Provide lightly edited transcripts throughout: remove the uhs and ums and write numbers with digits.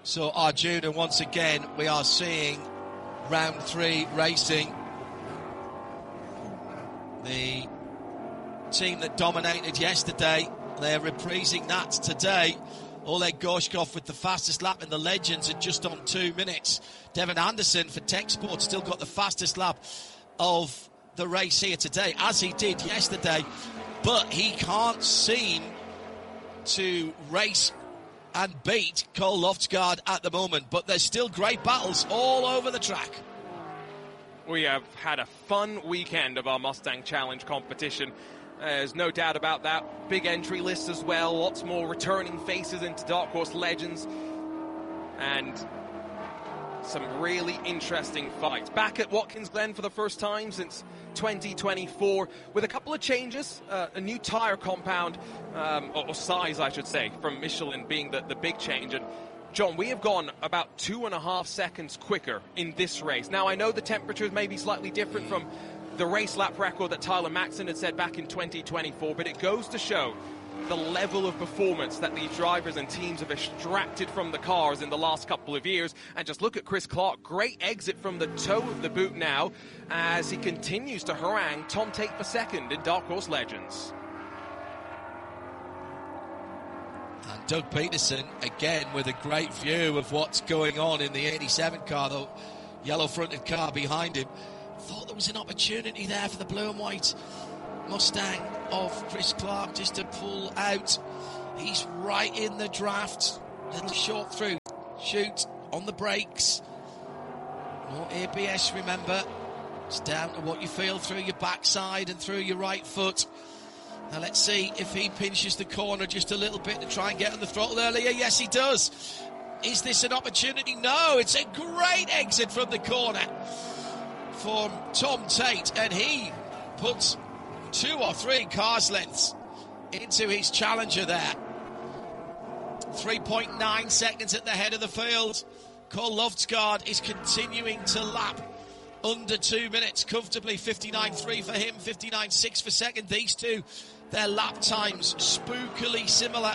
So Arjuna, once again, we are seeing round 3 racing. The team that dominated yesterday, they're reprising that today. Oleg Gorshkov with the fastest lap in the Legends at just on 2 minutes. Devon Anderson for Tech Sport still got the fastest lap of the race here today, as he did yesterday. But he can't seem to race and beat Cole Loftsgaard at the moment. But there's still great battles all over the track. We have had a fun weekend of our Mustang Challenge competition. There's no doubt about that. Big entry list as well. Lots more returning faces into Dark Horse Legends. And some really interesting fights. Back at Watkins Glen for the first time since 2024 with a couple of changes. A new tyre compound, or size I should say, from Michelin being the big change. And John, we have gone about 2.5 seconds quicker in this race. Now I know the temperatures may be slightly different from the race lap record that Tyler Maxson had set back in 2024, but it goes to show the level of performance that these drivers and teams have extracted from the cars in the last couple of years. And just look at Chris Clark, great exit from the toe of the boot now as he continues to harangue Tom Tate for second in Dark Horse Legends. And Doug Peterson, again, with a great view of what's going on in the 87 car, the yellow-fronted car behind him. Thought there was an opportunity there for the blue and white Mustang of Chris Clark just to pull out. He's right in the draft. Little short through. Shoot on the brakes. No ABS, remember. It's down to what you feel through your backside and through your right foot. Now let's see if he pinches the corner just a little bit to try and get on the throttle earlier. Yes, he does. Is this an opportunity? No, it's a great exit from the corner from Tom Tate, and he puts 2 or 3 cars lengths into his challenger there. 3.9 seconds at the head of the field. Cole Loftsgaard is continuing to lap under 2 minutes comfortably. 59.3 for him, 59.6 for second. These two, their lap times spookily similar.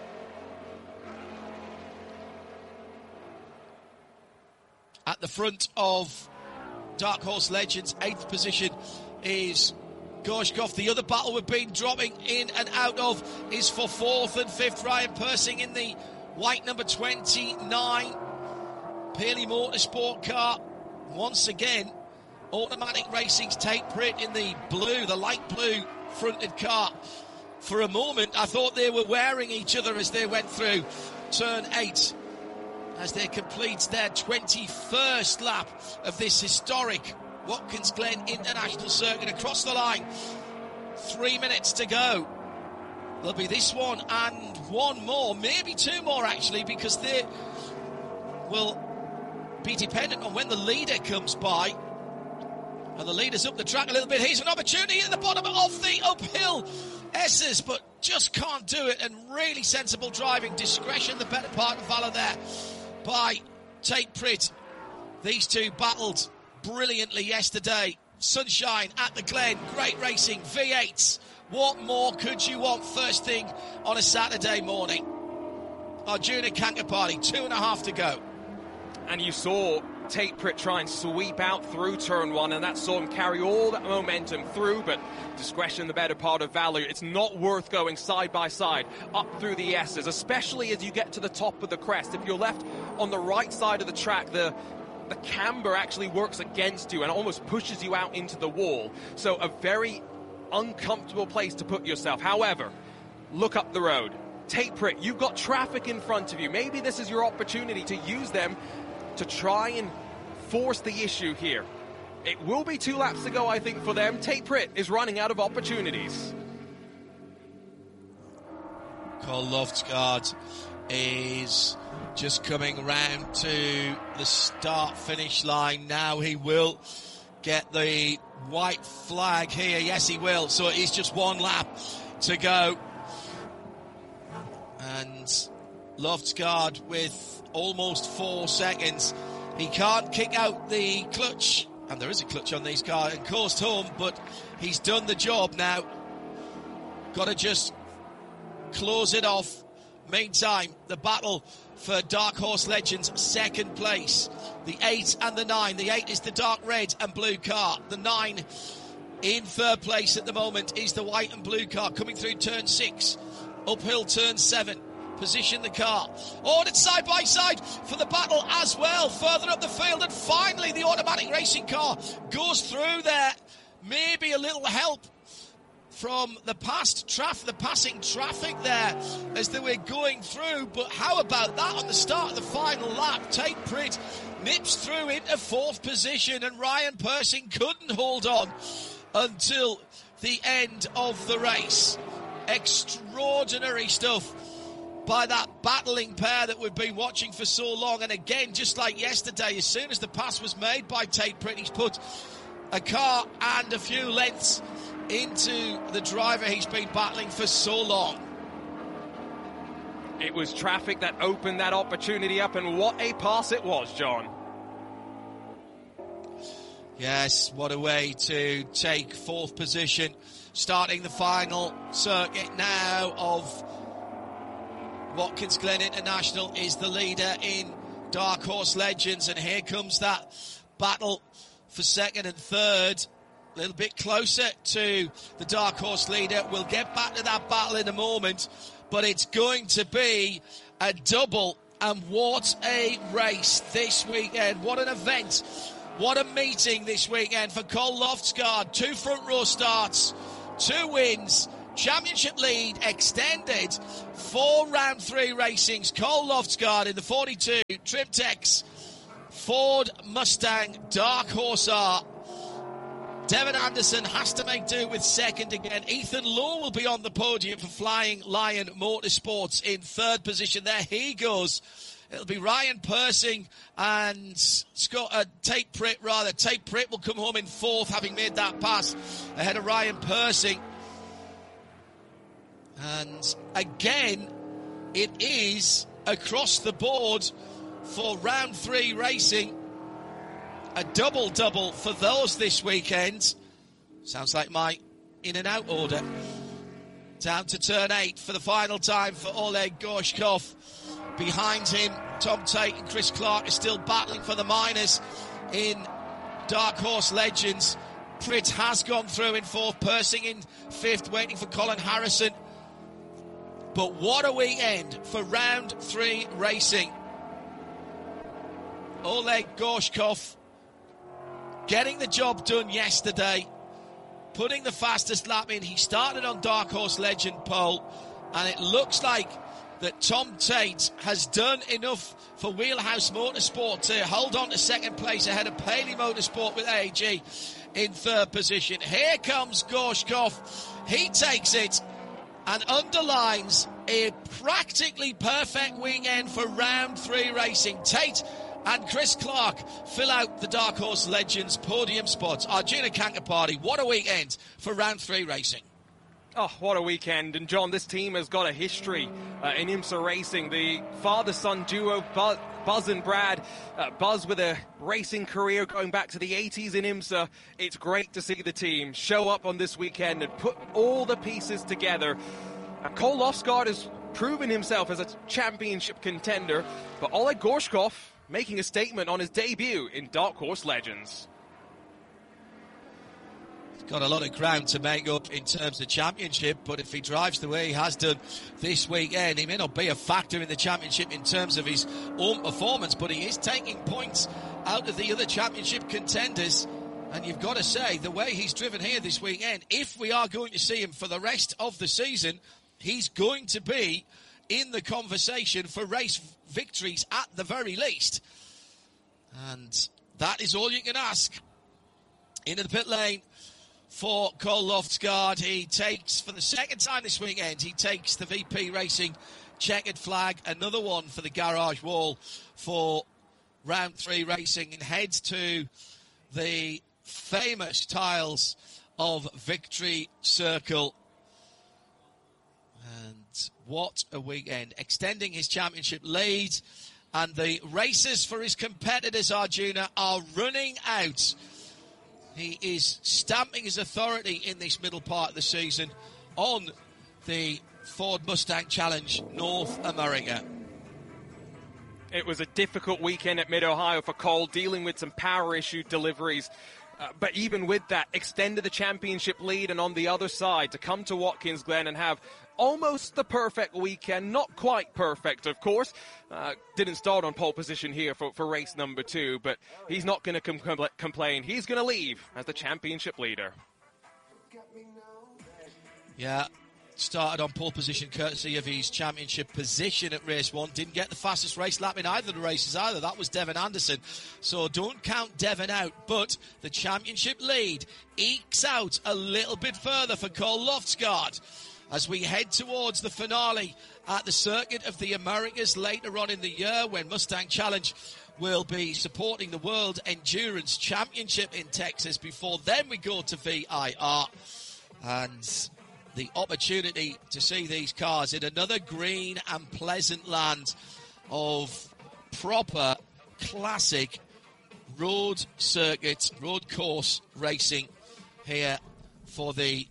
At the front of Dark Horse Legends, 8th position is Gorshkov. The other battle we've been dropping in and out of is for 4th and 5th. Ryan Persing in the white number 29 Pearly Motorsport car. Once again, Automatic Racing's Tate Pritt in the blue, the light blue fronted car. For a moment, I thought they were wearing each other as they went through turn 8. As they complete their 21st lap of this historic Watkins Glen International Circuit across the line. 3 minutes to go. There'll be this one and one more, maybe 2 more actually, because they will be dependent on when the leader comes by. And the leader's up the track a little bit. Here's an opportunity at the bottom of the uphill S's, but just can't do it. And really sensible driving, discretion, the better part of valor there by Tate Pritt. These two battled brilliantly yesterday. Sunshine at the Glen, great racing, V8s. What more could you want first thing on a Saturday morning? Arjuna Kankapati, 2.5 to go. And you saw Tate Pritt try and sweep out through turn 1, and that saw him carry all that momentum through, but discretion the better part of valor. It's not worth going side by side up through the S's, especially as you get to the top of the crest. If you're left on the right side of the track, the camber actually works against you and almost pushes you out into the wall. So a very uncomfortable place to put yourself. However, look up the road. Tate Pritt, you've got traffic in front of you. Maybe this is your opportunity to use them to try and force the issue here. It will be 2 laps to go, I think, for them. Tate Pritt is running out of opportunities. Cole Loftsgaard is just coming round to the start-finish line now. He will get the white flag here. Yes, he will. So it is just 1 lap to go. And Loftsgaard with almost 4 seconds. He can't kick out the clutch, and there is a clutch on these cars, and coast home, but he's done the job now. Got to just close it off Meantime, the battle for Dark Horse Legends second place. The 8 and the 9. The 8 is the dark red and blue car. The 9 in third place at the moment is the white and blue car coming through turn 6. Uphill turn 7. Position the car. Ordered side by side for the battle as well. Further up the field, and finally the automatic racing car goes through there. Maybe a little help from the passing traffic there as they were going through. But how about that on the start of the final lap? Tate Pritt nips through into fourth position, and Ryan Persing couldn't hold on until the end of the race. Extraordinary stuff by that battling pair that we've been watching for so long. And again, just like yesterday, as soon as the pass was made by Tate Pritt, he's put a car and a few lengths into the driver he's been battling for so long. It was traffic that opened that opportunity up, and what a pass it was, John. Yes, what a way to take fourth position. Starting the final circuit now of Watkins Glen International is the leader in Dark Horse Legends, and here comes that battle for second and third. A little bit closer to the Dark Horse leader. We'll get back to that battle in a moment, but it's going to be a double, and what a race this weekend. What an event. What a meeting this weekend for Cole Loftsgaard. 2 front row starts, 2 wins, championship lead extended, 4 round 3 racings. Cole Loftsgaard in the 42 Trimtex Ford Mustang Dark Horse R. Devon Anderson has to make do with second again. Ethan Lowe will be on the podium for Flying Lion Motorsports in third position. There he goes. It'll be Ryan Persing and Tate Pritt, rather. Tate Pritt will come home in fourth, having made that pass ahead of Ryan Persing. And again, it is across the board for round 3 racing. A double-double for those this weekend. Sounds like my in-and-out order. Down to turn 8 for the final time for Oleg Gorshkov. Behind him, Tom Tate and Chris Clark are still battling for the minors in Dark Horse Legends. Pritt has gone through in fourth, Persing in fifth, waiting for Colin Harrison. But what a weekend for round 3 racing. Oleg Gorshkov getting the job done yesterday, putting the fastest lap in. He started on Dark Horse Legend pole, and it looks like that Tom Tate has done enough for Wheelhouse Motorsport to hold on to second place ahead of Paley Motorsport with AEG in third position. Here comes Gorshkov. He takes it and underlines a practically perfect weekend for round 3 racing. Tate and Chris Clark fill out the Dark Horse Legends podium spots. Arjuna Kankapati, what a weekend for round 3 racing. Oh, what a weekend. And John, this team has got a history in IMSA racing. The father-son duo, Buzz and Brad. Buzz with a racing career going back to the 80s in IMSA. It's great to see the team show up on this weekend and put all the pieces together. Cole Loftsgaard has proven himself as a championship contender, but Oleg Gorshkov making a statement on his debut in Dark Horse Legends. He's got a lot of ground to make up in terms of championship, but if he drives the way he has done this weekend, he may not be a factor in the championship in terms of his own performance, but he is taking points out of the other championship contenders. And you've got to say, the way he's driven here this weekend, if we are going to see him for the rest of the season, he's going to be in the conversation for race victories at the very least. And that is all you can ask. Into the pit lane for Cole Loftsgaard. He takes, for the second time this weekend, he takes the VP Racing checkered flag. Another one for the garage wall for round 3 racing, and heads to the famous tiles of Victory Circle. And what a weekend. Extending his championship lead, and the races for his competitors, Arjuna, are running out. He is stamping his authority in this middle part of the season on the Ford Mustang Challenge North America. It was a difficult weekend at Mid-Ohio for Cole, dealing with some power issue deliveries. But even with that, extended the championship lead, and on the other side, to come to Watkins Glen and have almost the perfect weekend, not quite perfect, of course. Didn't start on pole position here for race number 2, but he's not going to complain. He's going to leave as the championship leader. Yeah, started on pole position courtesy of his championship position at race 1. Didn't get the fastest race lap in either of the races either. That was Devin Anderson. So don't count Devin out. But the championship lead ekes out a little bit further for Cole Loftsgaard as we head towards the finale at the Circuit of the Americas later on in the year, when Mustang Challenge will be supporting the World Endurance Championship in Texas. Before then we go to VIR. And the opportunity to see these cars in another green and pleasant land of proper classic road circuit, road course racing here for the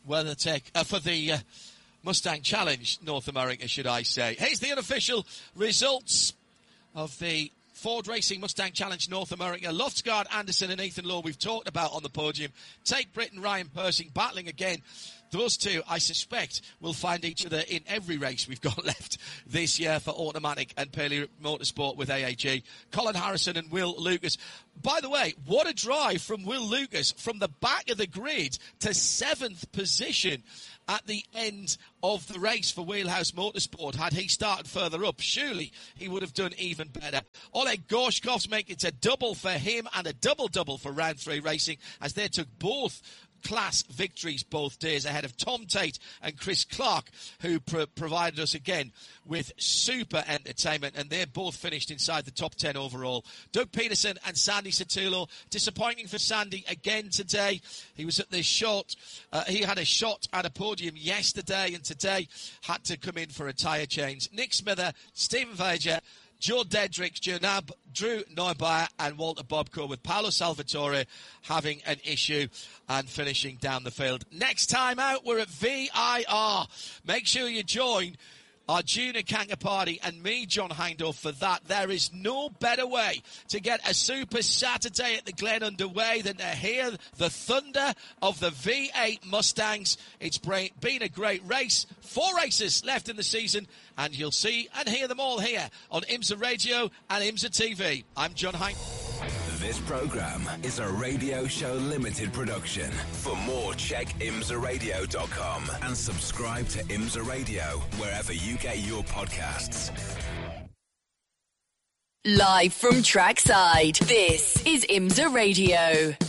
Mustang Challenge North America, should I say. Here's the unofficial results of the Ford Racing Mustang Challenge North America. Loftsgaard, Anderson and Ethan Lowe we've talked about on the podium. Tate Britt and Ryan Persing battling again. Those two, I suspect, will find each other in every race we've got left this year for Automatic and Paley Motorsport with AAG. Colin Harrison and Will Lucas. By the way, what a drive from Will Lucas from the back of the grid to 7th position at the end of the race for Wheelhouse Motorsport. Had he started further up, surely he would have done even better. Oleg Gorshkov's making it a double for him and a double-double for Round 3 Racing, as they took both class victories both days ahead of Tom Tate and Chris Clark, who provided us again with super entertainment, and they're both finished inside the top 10 overall. Doug Peterson and Sandy Sotelo, disappointing for Sandy again today. He was at this shot, he had a shot at a podium yesterday and today had to come in for a tyre change. Nick Smither, Stephen Vager, Joe Dedrick, Nab, Drew Neubauer and Walter Bobko, with Paolo Salvatore having an issue and finishing down the field. Next time out, we're at VIR. Make sure you join our Junior Kanka Party and me, John Hindhaugh, for that. There is no better way to get a Super Saturday at the Glen underway than to hear the thunder of the V8 Mustangs. It's been a great race. 4 races left in the season, and you'll see and hear them all here on IMSA Radio and IMSA TV. I'm John Hindhaugh. This program is a Radio Show Limited production. For more, check imsaradio.com and subscribe to IMSA Radio wherever you get your podcasts. Live from trackside, this is IMSA Radio.